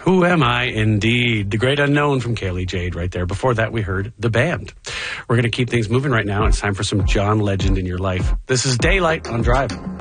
Who Am I, indeed. The Great Unknown from Kaylee Jade right there. Before that, we heard The Band. We're going to keep things moving right now. It's time for some John Legend in your life. This is Daylight on Drive.